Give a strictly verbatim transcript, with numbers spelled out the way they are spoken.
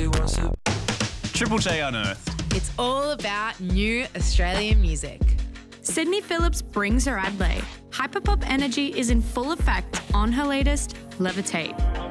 she wants to. Triple J Unearthed. It's all about new Australian music. Sydney Phillips brings her Adelaide. Hyperpop energy is in full effect on her latest, Levitate.